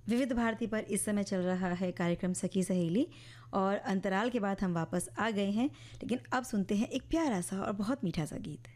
विविध भारती पर इस समय चल रहा है कार्यक्रम सखी सहेली और अंतराल के बाद हम वापस आ गए हैं, लेकिन अब सुनते हैं एक प्यारा सा और बहुत मीठा सा गीत।